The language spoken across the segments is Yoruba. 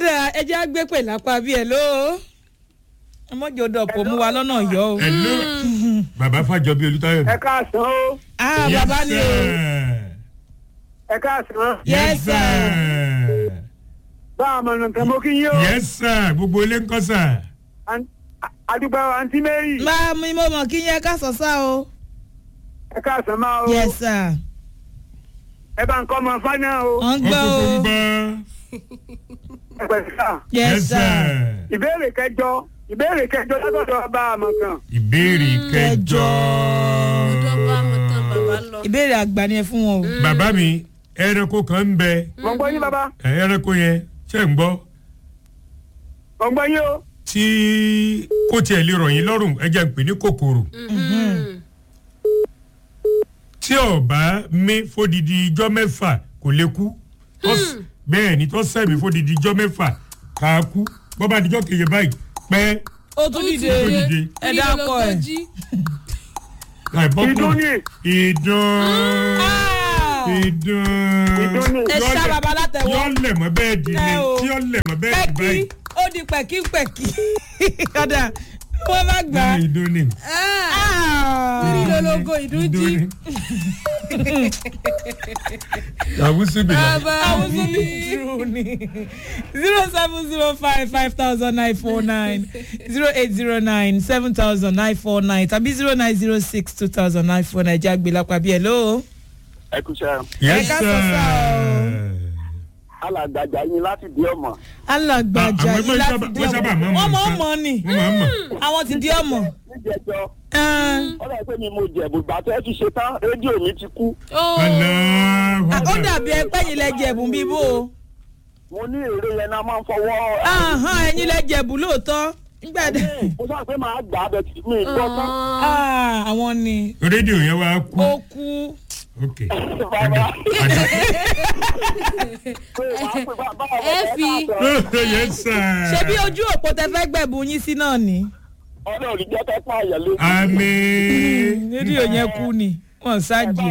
ọ̀dà ẹjẹ́ á gbé pè lápá bí ẹ̀ ló ọmọjọ́ dọ̀pọ̀ mú wa lọ́nà yọ o. Hello. Bàbá Fájọbí Olútáyọ̀. Ẹ káàsán o. Bàbá ni o. Ẹ káàsán. Yes sir. Bá a mọ̀ nǹkan mo kí yín o. Yes sir. Gbogbo ilé ń kọ́ sà. Adúgbò àǹtí Mary. Máa mi mo mọ̀ kí yẹn ká sọ sá o. Ẹ káàsán máa o. Yes sir. Ẹ bá ń kọ́ ọmọ fáná o. Wọ́n gbọ́ o. Ẹ pẹ̀lú sá. Yes sir. Ìbéèrè kẹjọ látọ̀dọ̀ bá a mọ̀ kan. Ìbéèrè kẹjọ. Ìbéèrè àgbà ni ẹ fún wọn o. Bàbá mi ẹranko kan ń bẹ. Mo ń gbọ́ yín bàbá. Ẹranko yẹn ṣe ń gbọ́. Mo ń gbọ́ yín o. Tí kò tiẹ̀ lè rọ̀ yín lọ́rùn ẹ jẹ́ ń pè ní kòkòrò. Tí ó bá mí fódìdí ijọ́ mẹ́fà kò lè kú. Bẹ́ẹ̀ ni tó sẹ́mi fódìdí ijọ́ mẹ́fà kà á kú. Bọ́ bá dijọ́ kejì báyìí pẹ́. Ó tún dìde ẹ dákọ̀ ẹ̀. Ìdún ni. Ìdún. Ẹ ṣá bàbá látẹ̀wọ́. Yọ́ lẹ̀ mọ́ bẹ́ẹ̀ di ni tí yọ́ lẹ̀ mọ́ bẹ́ẹ̀ di báyìí. Ó di pẹ̀kípẹ̀kí. Ọ̀dà wọ́n bá gbà. Ìdún ni. Ìdólógó ìdúnjí. Àwùsùbì náà. Àwùsùbì dúró ni. 070550949 080970949 tàbí 0906200949 jẹ́ àgbélapá bí ẹ̀ ló. Ẹ kú sẹ́yìn. Yes sir. Alàgbàjà yín láti di ọmọ. Alàgbàjà yín láti di ọmọ. Wọ́n mọ̀ ọ́ mọ̀ ni. Àwọn ti di ọmọ. Níjẹ̀jọ́. Ọ̀rọ̀ pé mi mo jẹ̀bù ìgbà tó ẹ ti ṣe tán rédíò mi ti kú. Ó dàbí ẹgbẹ́ yín lẹ jẹ̀bù bíbó o. Mo ní èrè yẹn náà máa ń fọwọ́. Ẹ̀yin lẹ jẹ̀bù lóòótọ́. Mo sọ pé màá gbà á bẹ̀ tí mi gbọ́ tán. Àwọn ni. Rédíò yẹn wá kú. Ó kú. Ok. Yes sir. Ṣé bí ojú òpó tẹ fẹ́ gbẹ̀bù yín sí náà ni? Ọlọ́run ní jẹ́ kẹ́kọ̀ọ́ àyẹ̀ lójú. Àmín. Rédíò yẹn kú ni. Wọ́n ṣáàjì.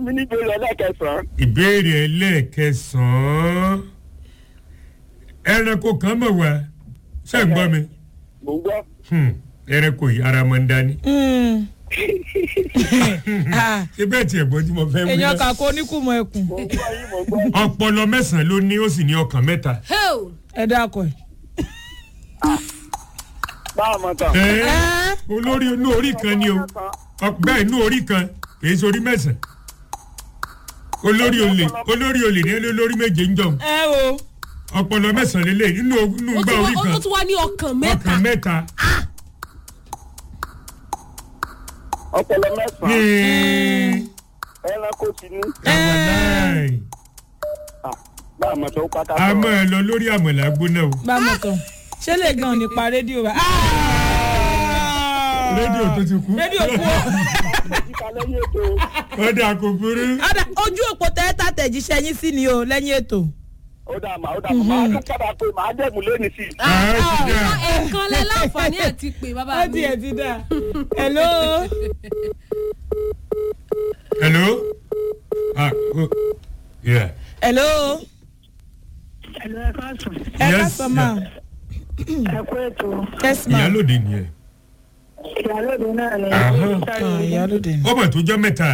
Ìbéèrè ẹlẹ́ẹ̀kẹsàn-án. Ẹranko kan mọ̀ wá. Ṣé ń gbọ́ mi? Mo ń gbọ́. Ẹranko yìí ara mọ̀ ń dání. Ṣé bẹ́ẹ̀ tiẹ̀ gbọ́ tí mo fẹ́ wí náà? Èèyàn kà kó oníkùmọ̀ ẹkùn. Ọpọlọ mẹ́sàn-án ló ní ó sì ní ọkàn mẹ́ta. Ẹ dákọ̀ ẹ̀. Báwo mọ̀ tán? Olórí inú orí kan ni o. Bẹ́ẹ̀ inú orí kan kìí sórí mẹ́sàn-án. Olórí olè ní olórí méje ń jọ. O. Ọpọlọ mẹ́sàn-án lélẹ̀ inú gbá orí kan. Ó tún wá ní ọkàn mẹ́ta. Ọkàn mẹ́ta. Ọpọlọ mẹ́sàn-án. Ẹranko ti ní. Báwo mọ̀ tó pátá. A máa lọ lórí àmàlà gbóná o. Bá mọ̀ tán. Ṣé lè gan nípa rédíò wa? Rédíò tó ti kú. Rédíò kú o. Ọ̀dà kò burú. Ojú òpó tẹ́tà tẹ̀jíṣẹ́ yín sí ni o lẹ́yìn ètò. Ó dà máa tún padà pé màá dẹ̀mú lónìí sí. Ẹ̀ẹ̀kan lẹ láǹfààní àti pè bàbá mi. Ó tiẹ̀ ti dà. Hello. Hello. Yeah. Hello. Hello, ẹ káàsán. Ẹ káàsán ma. Ẹ kú ètò. Yes ma. Ìyálòde nìyẹn. Ìyálòde náà ni. Ìyálòde ni. Ọmọ tó jọ mẹ́ta.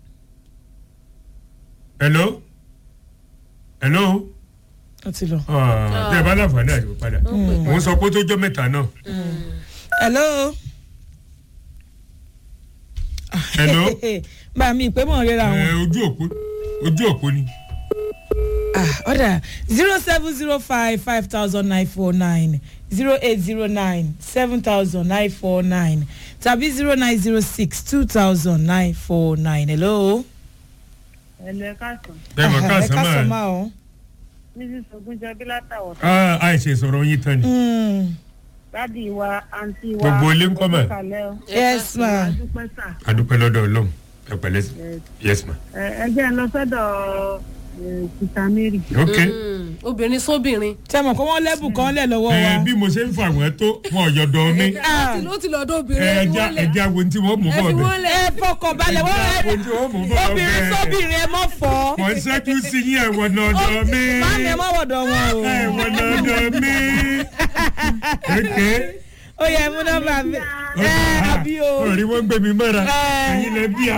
Hello. Hello. Ó ti lọ. Bí ẹ bá láǹfààní àti padà. Mò ń sọ pé tó jọ mẹ́ta náà. Hello. Hello. Bá mi ìpè mọ̀ rẹ́ra wọn. Ojú òpó ni. Ọ̀dà 070550949 080970949 tàbí 0906200949. Hello. Hello, ẹ káàsán. Bẹ́ẹ̀ mọ̀ káàsán máa o. Mrs. Ogunjọbí látàwọ̀. Àìṣe sọ̀rọ̀ yín tán ni. Dádì wa, àǹtí wa. Gbogbo ilé ń kọ́ mà. Yes ma. Adúpẹ́ sà. Adúpẹ́ lọ́dọ̀ Ọlọ́run. Ẹ pẹ̀lẹ́. Yes ma. Ẹ jẹ́ lọ sọ́dọ̀ Sister Mary. ok obìnrin sóbìnrin. sẹ́mọ̀ kó wọ́n lẹ́bù kan lẹ̀ lọ́wọ́ wa. bí mo ṣe ń fà wọ́n tó wọn ò yọ̀dọ̀ mi ó ti lọ́dọ̀ obìnrin. ẹja wo tí wọ́n mú bọ̀ ẹ fi bẹ́ẹ̀. wọ́n lẹ̀. ẹ fọkàn balẹ̀ wọ́n Ẹja wo tí wọ́n mú bọ̀ obìnrin bẹ́ẹ̀. sóbìnrin ẹ mọ̀ fọ́. wọ́n ṣẹ́jú sí yín ẹ̀wọ̀n ọ̀dọ̀ mi. máàmì ẹ mọ̀ wọ̀dọ̀ wọn o. ẹ̀wọ̀n ọ̀dọ̀ mi. ok. ó yẹ mú nọ́mbà mi. àbí o. orí wọn gbé mi mọ́ra ẹ̀yin lẹ bí a.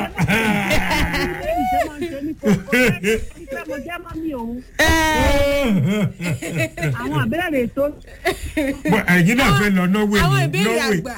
Mo jẹ́ mọ́mí òun. Àwọn àbẹ́rẹ́ tó. ẹ̀yin náà fẹ́ lọ Norway. àwọn ìbéèrè àgbà.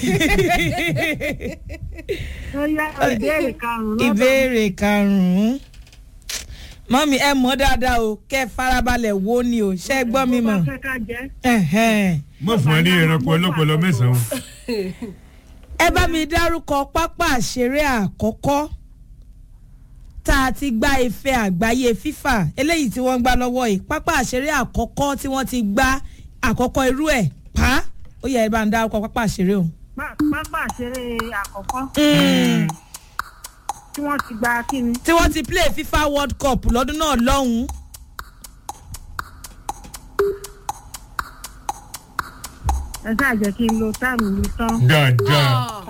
Ó yá ìbéèrè karùn-ún. ìbéèrè karùn-ún. mọ́mí ẹ mọ̀ dáadáa o kẹ́ farabalẹ̀ wo ni o ṣe gbọ́ mi mọ̀. Bó bá fẹ́ ká jẹ́. mọ̀ fún wa ní ẹranko ọlọ́pọlọ mẹ́sàn-án. ẹ bá mi dárúkọ pápá àṣeré àkọ́kọ́ tá a ti gba ife àgbáyé FIFA eléyìí tí wọ́n ń gbá lọ́wọ́ yìí pápá àṣeré àkọ́kọ́ tí wọ́n ti gbá àkọ́kọ́ irú ẹ̀ pa ó yẹ ẹ bá ń dárúkọ pápá àṣeré o. Pápá àṣeré àkọ́kọ́ tí wọ́n ti gba kíni. tí wọ́n ti play FIFA World Cup lọ́dún náà lọ́hùn-ún. Ẹ ṣáà jẹ́ kí n lo táàmù mi tán. dáadáa.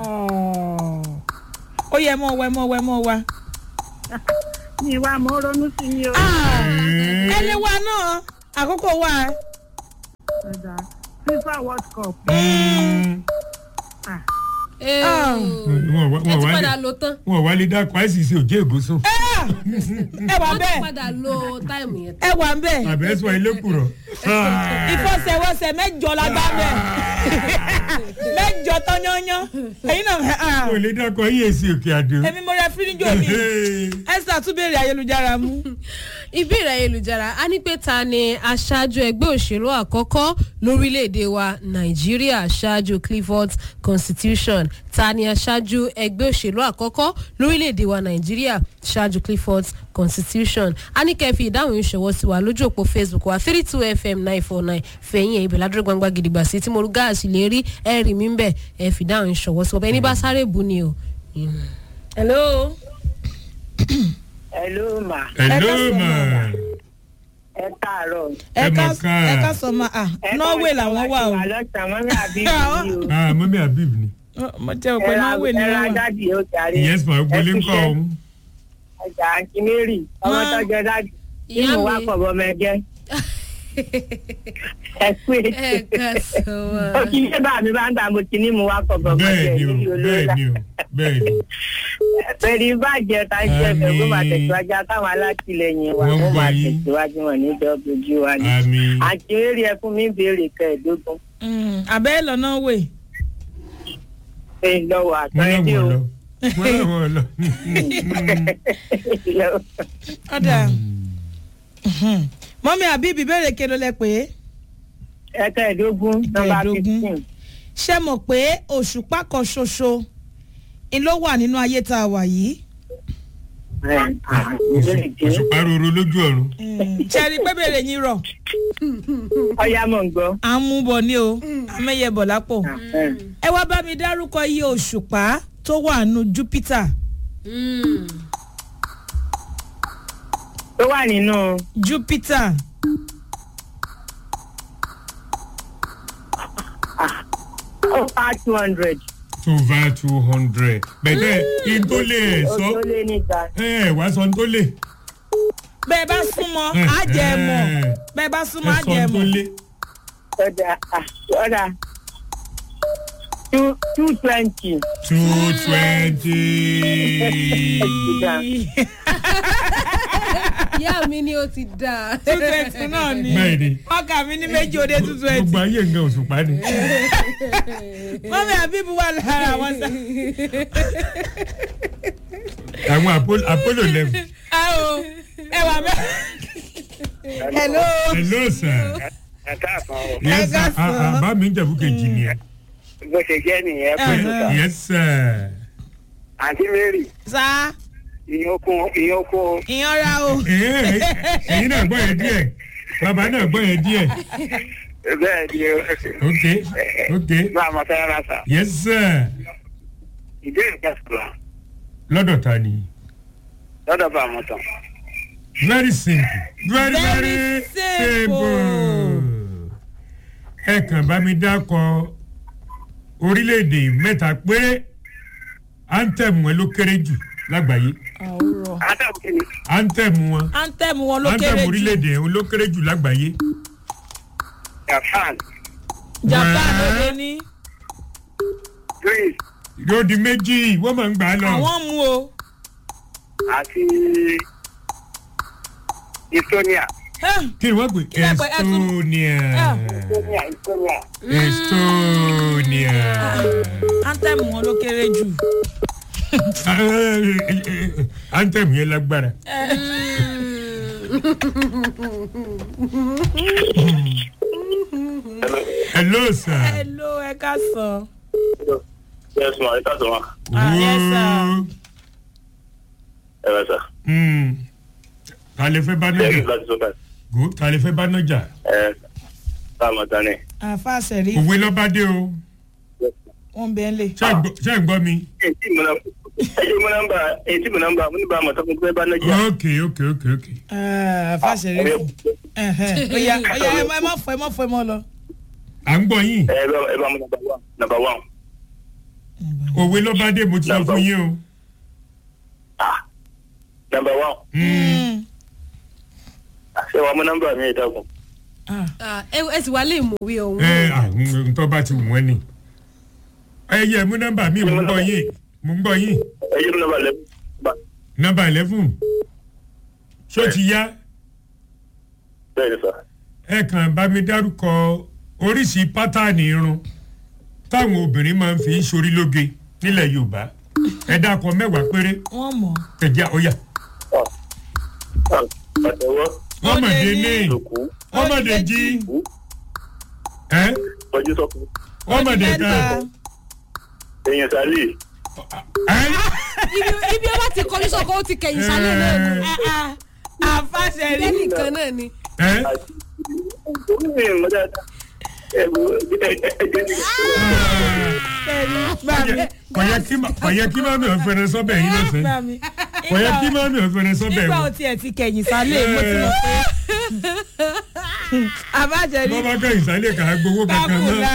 ó yẹ mọ́ wa. Mi wá mọ́ ronú sí mi o. ẹni wa náà àkókò wa. Ọ̀dà FIFA World Cup. ẹ ti padà lo tán. wọn wá lè dákọ àìsísè òjé ègúsùn. ẹ wà wọ́n ti bẹ́ẹ̀ padà lo táìmù yẹn. ẹ wà bẹ́ẹ̀ àbẹ́sọ ilé kùrọ̀. ìfọsẹ̀wọsẹ̀ mẹ́jọ la gbá bẹ́ẹ̀ mẹ́jọ tán yányán ẹ̀yin náà. kò lè dákọ yíyẹ sí òkè àdó. èmi mo rẹ fíríjọ mi Esther tún béèrè ayélujára mú. ìbéèrè ayélujára a ní pé ta ni aṣáájú ẹgbẹ́ òṣèlú àkọ́kọ́ lórílẹ̀‐èdè wa Nàìjíríà aṣáájú Clifford Constitution ta ni aṣáájú ẹgbẹ́ òṣèlú àkọ́kọ́ lórílẹ̀‐èdè wa Nàìjíríà aṣáájú Clifford Constitution a ní kẹ́ fi ìdáhùn ìṣòwò sí wa lójú òpó Facebook wa 32FM949 fẹ̀yìn ibẹ̀ ládùúgbò gbangba gidigba sí tí mo rú gáàsì lè rí ẹ̀rì mi ń bẹ̀ ẹ̀ fi ìdáhùn ìṣòwò sí wa bẹ́ẹ̀ ní bá sáré bù ni o. hello. hello ma. hello ma. ẹ káàárọ̀. ẹ ká sọ ma Norway làwọn wà o. mọ́mí Habib ni. mo jẹ́ òpin Norway ni wọ́n wà. dádì ó jàre. yes ma gbólé ń kọ́ ọ̀hún. ẹja àǹtí Mary ọmọ tọ́jọ́ dádì nínú wa pọ̀ bọ́ mẹ́jẹ́. ẹ pé ó kí ilé bá mi bá ń gbà mo ti ní mu wá pọ̀ bọ́ mẹ́jẹ́ níbi olóòlà. bẹ́ẹ̀ ni o. pẹ̀lú ìbàjẹ́ tá a ṣe ẹ̀fẹ̀ kó máa tẹ̀síwájú àtàwọn alátìlẹyìn wa kó máa tẹ̀síwájú wọn ní ìjọba ojú wa ni. àǹtí Mary ẹ fún mi béèrè kẹẹ̀ẹ́dógún. àbẹ́ lọ Norway. ẹ lọ́wọ́ àtọ́jú o. wọ́n lọ. ọ̀dà mọ́mí Habib béèrè kí ló lẹ pé. ẹ̀kẹ́ẹ̀dógún nọ́mbà 15. ṣé mọ̀ pé òṣùpá kan ṣoṣo ni ló wà nínú ayé tá a wà yìí. òṣùpá roro lójú ọ̀run. ṣẹ́ni pé béèrè yín rọ̀. ọ̀yá mọ̀ ń gbọ́. à ń mú bọ̀ ní o amẹ́yẹ bọ̀ lápò. ẹ wá bá mi dárúkọ iye òṣùpá tó wà nínú Jupiter. tó wà nínú. Jupiter. over 200. over 200. bẹ̀tẹ̀ ìntólé ẹ̀ sọ. òtólé níta. wá sọ ìntólé. bẹ́ẹ̀ bá súnmọ́ á jẹ́ ẹ mọ̀ bẹ́ẹ̀ bá súnmọ́ á jẹ́ ẹ mọ̀. ọ̀dà 220. 220. ìyá mi ni ó ti dà. 220 náà ni. bẹ́ẹ̀ni. ọkà mi ní méjì òde 220. gbogbo ayé nǹkan òṣùpá ni. mọ́mí Habib wà lára àwọn sá. àwọn Apollo level. ẹ wà mẹ́. hello. hello sir. ẹ káàsán o. yes sir bá mi ń jẹ̀bú kejì ni ẹ. bó ṣe jẹ́ nìyẹn pé níta. yes sir. àǹtí Mary. sá. ìyókùn. ìyanra o. ẹ̀yin náà gbọ́ yẹn díẹ̀ bàbá náà gbọ́ yẹn díẹ̀. bẹ́ẹ̀ ni o. ok. máa mọ fẹ́ rárá sá. yes sir. ìbéèrè kẹsàn-án. lọ́dọ̀ ta ni. lọ́dọ̀ bá a mọ̀ tán. very simple very simple. ẹ kàn bá mi dákọ orílẹ̀-èdè mẹ́ta péré anthem wọn ló kéré jù lágbàáyé. anthem wọn ló kéré jù. anthem orílẹ̀-èdè wọn ló kéré jù lágbàáyé. Japan ló dé ní. Greece yóò di méjì wọ́n máa ń gbà á lọ. àwọn mú o. àti Estonia. kí ni wọ́n pè Estonia. anthem wọn ló kéré jù. anthem yẹn lágbára. hello sir. hello ẹ ká sọ. Yes, ma. Ita so ma. Yes, sir. Yes, sir. Ta lè fẹ́ bá nájà. Go ta lè fẹ́ bá nájà. Ta ma ta ni. àfa sẹ̀rí. Òwe ló bá dé o. wọ́n bẹ́ẹ̀ lè. Ṣé ń gbọ́ mi? Ètí mo nọ́mbà mo ní bá a mọ̀ tó fún pé bá nájà. ok. àfa sẹ̀rí fún. oya ẹ má fọ ẹ mọ́ lọ. À ń gbọ́ yín. Ẹ bá mo number one. Òwe ló bá dé mo ti sọ fún yín o. Number one. Ṣé wàá mú nọ́mbà mi ìdákun? ẹ sì wá lè mọ̀wé ọ̀hún. Ntọ́ bá ti wù wọ́n ni. Ẹ yẹ mú nọ́mbà mi mo ń gbọ́ yín. Ẹ yé mi nọ́mbà 11. Nọ́mbà 11. Ṣé o ti yá? Bẹ́ẹ̀ni sà. Ẹ kàn bá mi dárúkọ oríṣi pátánì irun táwọn obìnrin máa ń fi sórí lóge nílẹ̀ Yorùbá. Ẹ dákọ 10 péré. wọ́n mọ̀. Ẹ̀jẹ̀ ọ̀yà. Pàtẹ́wọ́. Ọmọdé ní. Ọmọdé jí. Ojú sọ́kù. Ọmọdé ká. Èèyàn sálì. ibi ọba ti kọjú sọkọ ó ti kẹyìn sálẹ náà ni. àfa sẹ̀rí. bẹ́ẹ̀ nìkan náà ni. Kọ̀yẹ́ kí máa mi ò fẹ́rẹ̀ sọ́bẹ̀ yín lọ́sẹ̀. Kọ̀yẹ́ kí máa mi ò fẹ́rẹ̀ sọ́bẹ̀ nígbà wọ̀. ó tiẹ̀ ti kẹ̀yìn sálẹ̀ mo ti mọ̀ pé. àfa sẹ̀rí. Bọ́bá kẹ́yìn sálẹ̀ kà á gbowó kankan náà.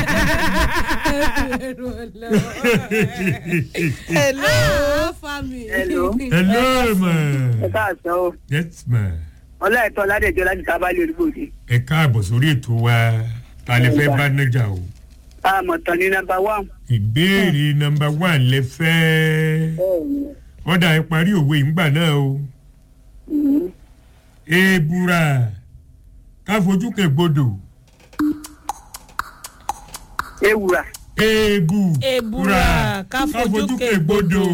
Hello ma. Ẹ káàsán o. Yes ma. Ọláìtọ́ Ládẹjọ́ láti Tábálẹ̀ Olúbòde. Ẹ káàbọ̀ sórí ètò wa ta lè fẹ́ bá nájà o. Àmọ̀tán ní number 1. Ìbéèrè number 1 lẹ fẹ́. Ọ̀dà ẹ parí òwe ìgbà náà o. Èbùrà káfojú kẹgbodò. Ewùrà. Èbùrà káfojú kẹgbodò.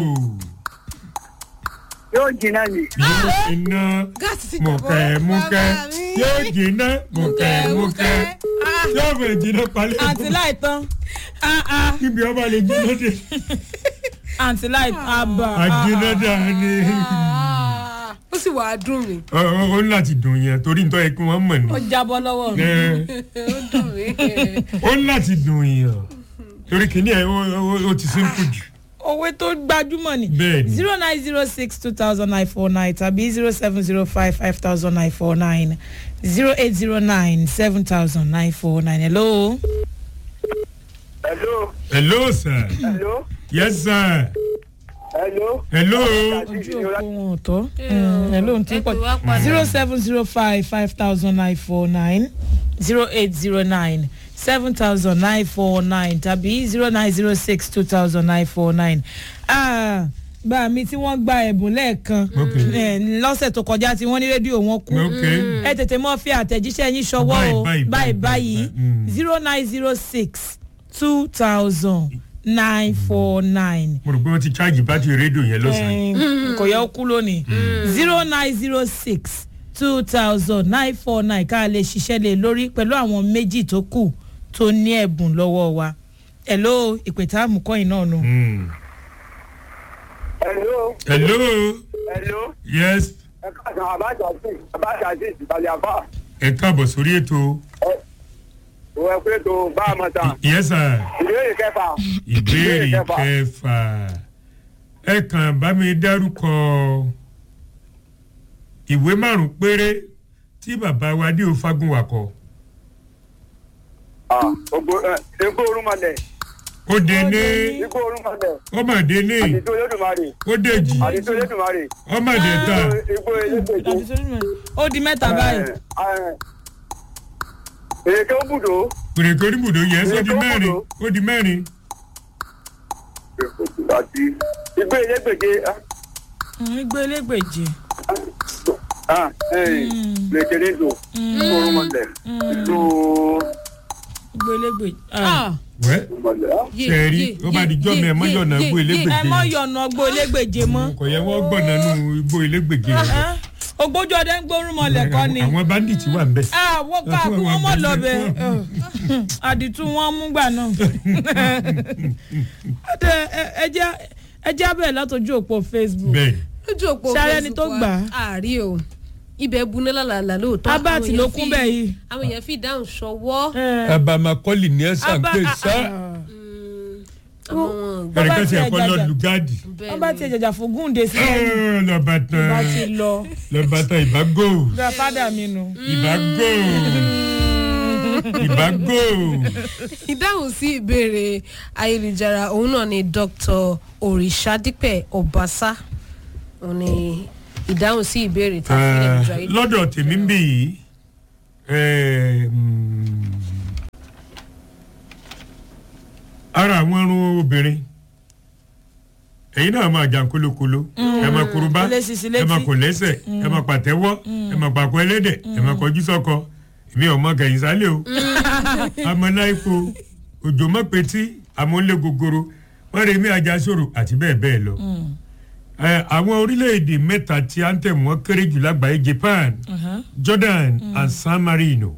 Yóò jìnnà ni. Yóò jìnnà mùkẹ́mùkẹ́. Yóò jìnnà mùkẹ́mùkẹ́. Yóò fẹ́ jìnnà palẹ́. àǹtí láìtàn. Kíbi ọba lè jìnnà dé. àǹtí láìtàn àbà. Àjìnnà dání. ó sì wàá dùn mí. Ó ní láti dùn yẹn torí nítorí ẹ kí wọ́n mọ̀ ní. ó jábọ́ lọ́wọ́ mi. ó dùn mí. Ó ní láti dùn yẹn torí kìíní ẹ ó ti simple jù. òwe tó gbajúmọ̀ ni. Bẹ́ẹ̀ni. 0906 2949 tàbí 0705 5949 0809 7949. hello. Hello. Hello sir. Hello. Yes sir. Hello. Hello. ojú òpó wọn ò tọ́. hello n tí pọ̀ 0705 5949 0809 7949 tàbí 0906 2949. Bá mi tí wọ́n gba ẹ̀bùn lẹ́ẹ̀kan lọ́sẹ̀ tó kọjá tí wọ́n ní rédíò wọn kú. Ẹ tètè mọ́ fi àtẹ̀jíṣẹ́ yín ṣọwọ́ o báyìí 0906 2949. Mo rò pé wọ́n ti ṣáàjì bátìrì rédíò yẹn lọ́sàn-án. Kò yẹ ó kú lónìí 0906 2949 ká lè ṣiṣẹ́ lé lórí pẹ̀lú àwọn méjì tó kù tó ní ẹ̀bùn lọ́wọ́ wa. Hello ìpètà àmùkọ́yìn náà nù. Hello. Hello. Hello. Yes. Ẹ káàsán Abájáde ìbàlẹ̀ àbá. Ẹ káàbọ̀ sórí ètò. Òwe pé tó bá a mọ̀ tán. Yes sir. Ìbéèrè kẹfà. Ìbéèrè kẹfà. Ẹ kàn bá mi dárúkọ ìwé 5 péré tí bàbá wa dí o fagun wà kọ. Igbó Orúnmọlẹ̀. Ó dé ní. Igbó Orúnmọlẹ̀. Ó mà dé ní. Àdìtú Olódùmarè. Ó dèjì. Àdìtú Olódùmarè. Ó mà dé ta. Igbó Elégbèje. ó di mẹ́ta báyìí. Èrèké Òbùdó. Pèrèkè oníbùdó yẹn ó di mẹ́rin. Ó di mẹ́rin. Àti Igbó Elégbèje. Igbó Elégbèje. Lèkèrèdò. Igbó Orúnmọlẹ̀. Igbó Elégbèje. Wẹ́ sẹ́ẹ̀rí ó bá di jọ́ mi ẹ̀ mọ́ yọ̀nà Igbó Elégbèje. ẹ mọ́ yọ̀nà Igbó Elégbèje mọ́. Kò yẹ wọ́n gbọ̀nà nù Igbó Elégbèje. Ògbójú ọdẹ ń gbórúnmọlẹ̀ kọ́ ni. Àwọn bandit wà ń bẹ̀. Wọ́n ká kú wọ́n mọ̀ lọ́bẹ̀. Àdìtú wọn mú gbà náà. Ẹ jẹ́ abẹ́ látọjú òpó Facebook. Bẹ́ẹ̀ lójú òpó Sáré ni tó gbà á. àárí o ibẹ̀ buná lálàlà lóòótọ́. Abati ló kún bẹ́ẹ̀ yìí. àwọn èèyàn fi dáhùn ṣọwọ́. abamakọ́lì ní ẹ̀sán pé sá. Ẹ̀rẹ̀kẹ́ ti ẹ̀kọ́ lọ lùgádì. wọ́n bá ti ẹ̀jẹ̀jà fún gúnde sílẹ̀. Lọ́bàtàn. bá ti lọ. Lọ́bàtàn ìbágò. Grandfather mi nù. Ìbágò. Ìbágò. ìdáhùn sí ìbéèrè ayélujára òun náà ni Dr. Òrìṣàdípẹ̀ Ọbaṣá òun ni ìdáhùn sí ìbéèrè tá a fi lè jọ ayé. Lọ́dọ̀ tèmi ń bì yìí ara àwọn irun obìnrin ẹ̀yin náà máa jà kólókóló ẹ máa korobá ẹ máa kò lẹ́sẹ̀ ẹ máa pàtẹ́wọ́ ẹ máa pàkọ́ ẹlẹ́dẹ̀ ẹ máa kọjú sọ́kọ èmi ọmọ gẹ̀yìn sálẹ̀ o amọ̀láìpo òjò mọ́pẹ́tì amọ̀lẹ́ gogoro wọ́n rẹ̀ mí ajásòrò àti bẹ́ẹ̀ bẹ́ẹ̀ lọ. Àwọn orílẹ̀-èdè mẹ́ta tí à ń tẹ̀ wọ́n kéré jù lágbàáyé Japan Jordan and San Marino.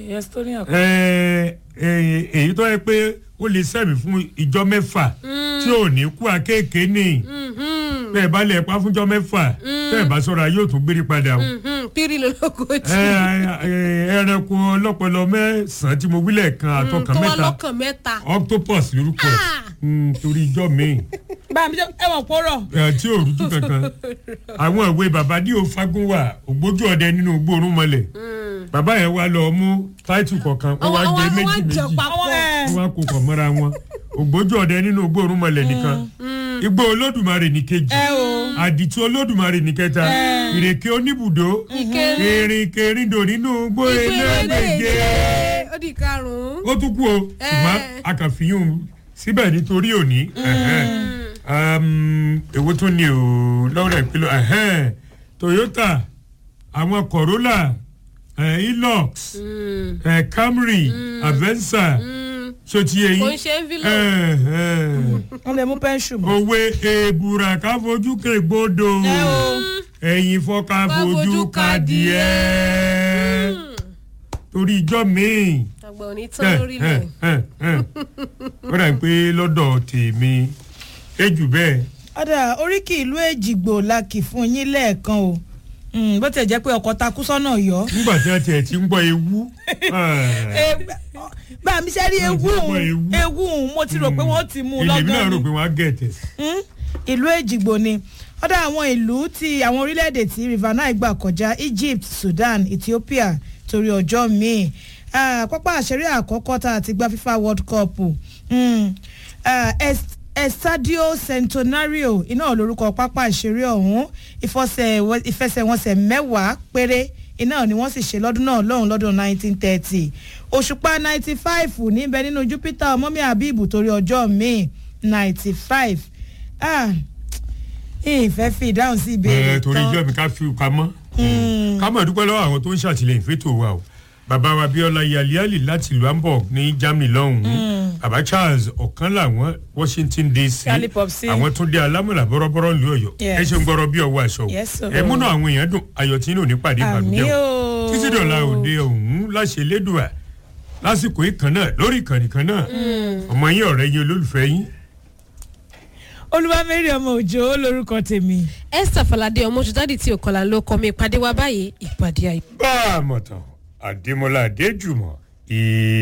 Èyí tó yẹ pé ó lè sẹ́mi fún ìjọ 6 tí ò ní kú akéèké ní bẹ́ẹ̀ bá lẹ̀ pa fúnjọ́ 6 bẹ́ẹ̀ bá sọ̀rọ̀ yóò tún gbérí padà o. pírí lológójì. Ẹranko ọlọ́pọlọ 9 tí mo wílẹ̀ kan àtọkàn mẹ́ta tó wà lọ́kàn mẹ́ta. octopus lórúkọ torí ìjọ mi. báyìí ẹ̀wọ̀n pọ̀rọ̀. Tí ò rújú kankan àwọn ìwé bàbá dí o fagun wà ògbójú ọdẹ nínú Igbó Orúnmọlẹ̀ bàbá yẹn wá lọ mú táìtù kọ̀ọ̀kan wọ́n wá gé méjì wọ́n wá kó pọ̀ mọ́ra wọn ògbójú ọdẹ nínú Igbó Orúnmọlẹ̀ nìkan Igbó Olódùmarè ní kejì Àdìtú Olódùmarè ní kẹta Ìrèké Oníbùdó Ìrìnkèrindò nínú Igbó Elégbèje ó di karùn-ún. ó tún kú o ṣùgbọ́n a kàn fi yún síbẹ̀ nítorí òní èwo tún ni o lọ́rọ̀ ìpínlẹ̀ Toyota àwọn Corolla Hilux Camry Avenza sotiye yìí kò ń ṣe envelope. wọ́n lè mú pẹ́ńsù mọ́. òwe èbùrà ká fojú kégbodò ẹ̀yìn fọ́ká fojú kadìẹ torí ìjọ míì. àgbà òní tán lórílẹ̀. ó dà pé lọ́dọ̀ tèmi ejù bẹ́ẹ̀. ọ̀dà oríkì ìlú Èjìgbò la kì fún yín lẹ́ẹ̀kan o bó tẹ̀ jẹ́ pé ọkọ̀ takú sọ́nà Ọ̀yọ́. nígbà tí wọ́n tiẹ̀ ti ń gbọ́ ewu. bá mi ṣe rí ewu mo ti rò pé wọ́n ti mú un lọ́gán ni. èmi náà rò pé wọ́n á gẹ̀ẹ́tẹ̀. ìlú Èjìgbò ni ọ̀dà àwọn ìlú ti àwọn orílẹ̀-èdè tí River Nile gbà kọjá Egypt Sudan Ethiopia torí ọjọ́ míì pápá àṣẹrí àkọ́kọ́ tá a ti gba FIFA World Cup Estadio Centenario iná lórúkọ pápá ìṣeré ọ̀hún ìfẹsẹ̀wọnsẹ̀ 10 péré iná ni wọ́n sì ṣe lọ́dún náà lọ́dún 1930 òṣùpá 95 níbẹ̀ nínú Jupiter ọmọmi Abibu torí ọjọ́ míì 95 ìfẹ́ fi ìdáhùn sí ìbéèrè tán. torí ìjọ mi ká fi pamọ́ ká mọ̀ dúpẹ́ lọ́wọ́ àwọn tó ń ṣàtìlẹ́yìn fẹ́tò wa o bàbá wa Bíọ́lá Yaliali láti ìlú Hamburg ní Germany lọ́hùn-ún bàbá Charles ọ̀kan làwọn Washington DC àwọn tún dé alámọ̀là bọ́rọ́bọ́rọ́ ìlú Ọ̀yọ́ ẹ ṣe ń gbọ́rọ̀ bí ọwọ́ aṣọ ẹ múnú àwọn èèyàn dùn ayọ̀ tí inú ní pàdé ìbànújẹ́ o títí dọ̀la òde ọ̀hún láṣẹ lédùá lásìkò ìkan náà lórí ìkànnì kan náà ọmọ yín ọ̀rẹ́ yín olólùfẹ́ yín. Olúwamẹ́rì ọmọ òjò lórúkọ tèmi. Esther Falade ọmọ òjòdádì tí òkọlà ló kọ mi ìpàdé wa báyìí ìpàdé àyè. bá a mọ̀ tán Adémọ́lá Adéjùmọ̀